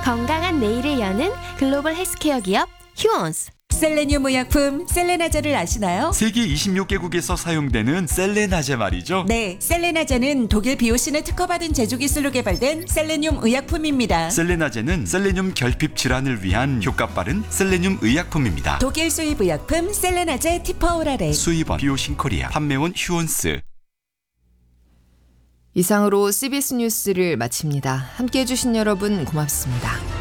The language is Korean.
건강한 내일을 여는 글로벌 헬스케어 기업 휴원스. 셀레늄 의약품 셀레나제를 아시나요? 세계 26개국에서 사용되는 셀레나제 말이죠. 네, 셀레나제는 독일 비오신을 특허받은 제조 기술로 개발된 셀레늄 의약품입니다. 셀레나제는 셀레늄 결핍 질환을 위한 효과 빠른 셀레늄 의약품입니다. 독일 수입 의약품 셀레나제 티퍼오라레. 수입원 비오신코리아, 판매원 휴원스. 이상으로 CBS 뉴스를 마칩니다. 함께해 주신 여러분 고맙습니다.